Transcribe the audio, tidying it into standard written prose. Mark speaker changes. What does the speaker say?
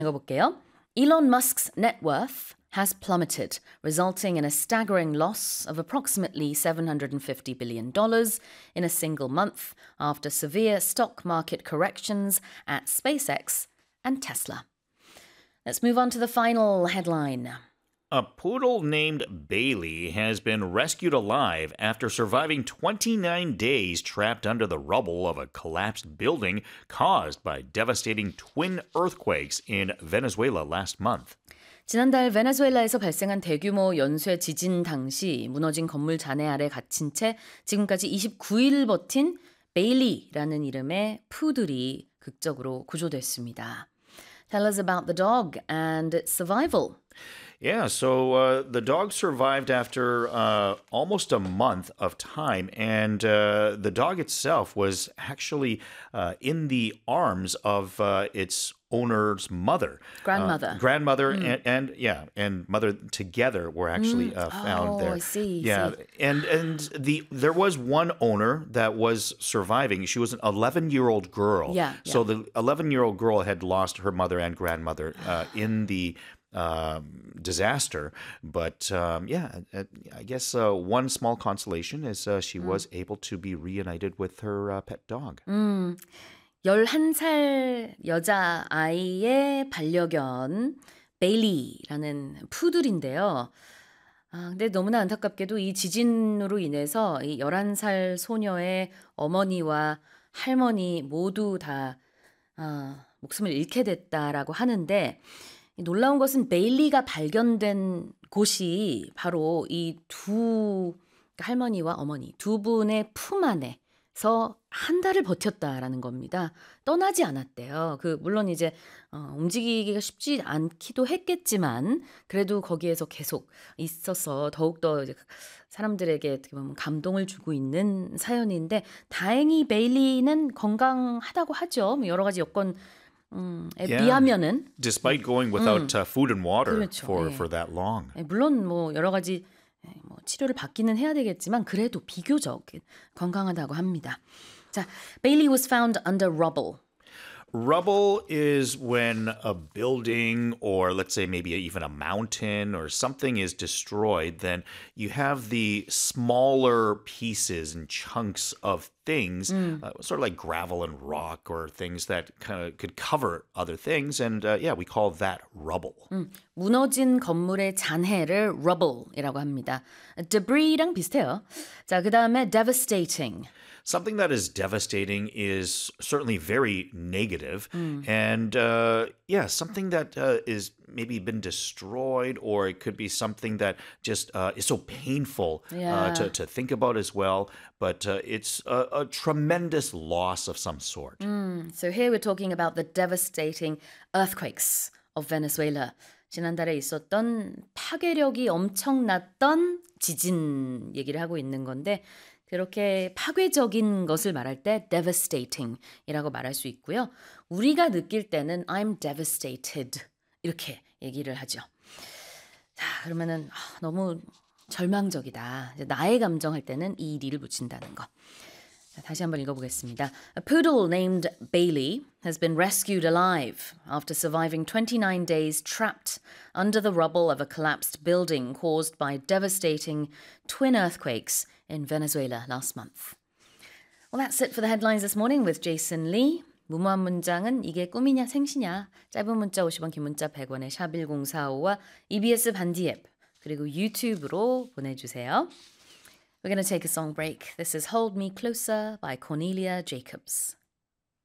Speaker 1: 읽어볼게요. Elon Musk's net worth has plummeted, resulting in a staggering loss of approximately $750 billion in a single month after severe stock market corrections at SpaceX and Tesla. Let's move on to the final headline.
Speaker 2: A poodle named Bailey has been rescued alive after surviving 29 days trapped under the rubble of a collapsed building caused by devastating twin earthquakes in Venezuela last month.
Speaker 1: 지난달 베네수엘라에서 발생한 대규모 연쇄 지진 당시 무너진 건물 잔해 아래 갇힌 채 지금까지 29일 버틴 베일리라는 이름의 푸들이 극적으로 구조됐습니다. Tell us about the dog and its survival.
Speaker 2: Yeah, so the dog survived after almost a month of time, and the dog itself was actually in the arms of its owner's mother.
Speaker 1: Grandmother.
Speaker 2: Grandmother and mother together were actually found there.
Speaker 1: I see.
Speaker 2: Yeah, and there was one owner that was surviving. She was an 11-year-old girl.
Speaker 1: Yeah.
Speaker 2: So the 11-year-old girl had lost her mother and grandmother in the disaster. But I guess one small consolation is she was able to be reunited with her pet dog.
Speaker 1: 11살 여자아이의 반려견 베일리라는 푸들인데요. 근데 너무나 안타깝게도 이 지진으로 인해서 이 11살 소녀의 어머니와 할머니 모두 다 목숨을 잃게 됐다라고 하는데 놀라운 것은 베일리가 발견된 곳이 바로 이 두 할머니와 어머니 두 분의 품 안에서 한 달을 버텼다라는 겁니다. 떠나지 않았대요. 물론 이제 움직이기가 쉽지 않기도 했겠지만 그래도 거기에서 계속 있어서 더욱더 이제 사람들에게 어떻게 보면 감동을 주고 있는 사연인데 다행히 베일리는 건강하다고 하죠. 여러 가지 여건 비하면은
Speaker 2: Despite going without food and water
Speaker 1: 그렇죠.
Speaker 2: for that long.
Speaker 1: 물론 뭐 여러 가지 치료를 받기는 해야 되겠지만 그래도 비교적 건강하다고 합니다. 자, Bailey was found under rubble.
Speaker 2: Rubble is when a building or let's say maybe even a mountain or something is destroyed, then you have the smaller pieces and chunks of things, sort of like gravel and rock or things that kind of could cover other things. And we call that rubble.
Speaker 1: 무너진 건물의 잔해를 rubble이라고 합니다. debris랑 비슷해요. 자, 그다음에 devastating.
Speaker 2: Something that is devastating is certainly very negative. And something that is maybe been destroyed, or it could be something that just is so painful to think about as well. But it's a tremendous loss of some sort.
Speaker 1: So here we're talking about the devastating earthquakes of Venezuela. 지난달에 있었던 파괴력이 엄청났던 지진 얘기를 하고 있는 건데 그렇게 파괴적인 것을 말할 때 devastating이라고 말할 수 있고요. 우리가 느낄 때는 I'm devastated 이렇게 얘기를 하죠. 자, 그러면은 너무 절망적이다. 나의 감정 할 때는 ED를 붙인다는 거. 자, 다시 한번 읽어보겠습니다. A poodle named Bailey has been rescued alive after surviving 29 days trapped under the rubble of a collapsed building caused by devastating twin earthquakes in Venezuela last month. Well, that's it for the headlines this morning with Jason Lee. 무모한 문장은 이게 꿈이냐 생시냐 짧은 문자 50원 긴 문자 100원의 샵 1045와 EBS 반디 앱 그리고 유튜브로 보내주세요. We're going to take a song break. This is Hold Me Closer by Cornelia Jacobs.